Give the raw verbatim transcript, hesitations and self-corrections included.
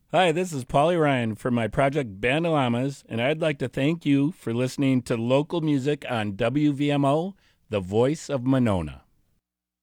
Hi, this is Paulie Ryan from my project Bandalamas, and I'd like to thank you for listening to local music on W V M O, the voice of Monona.